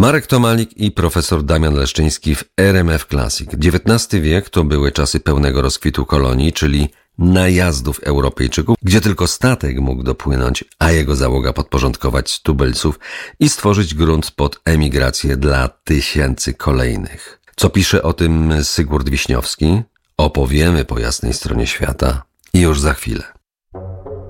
Marek Tomalik i profesor Damian Leszczyński w RMF Classic. XIX wiek to były czasy pełnego rozkwitu kolonii, czyli najazdów Europejczyków, gdzie tylko statek mógł dopłynąć, a jego załoga podporządkować tubylców i stworzyć grunt pod emigrację dla tysięcy kolejnych. Co pisze o tym Sygurt Wiśniowski? Opowiemy po jasnej stronie świata i już za chwilę.